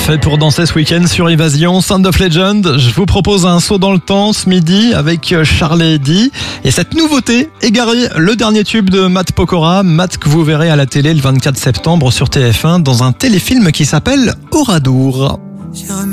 Parfait pour danser ce week-end sur Évasion, Sound of Legend. Je vous propose un saut dans le temps ce midi avec Charlie Eddy. Et cette nouveauté, Égaré, le dernier tube de Matt Pokora. Matt que vous verrez à la télé le 24 septembre sur TF1 dans un téléfilm qui s'appelle Oradour.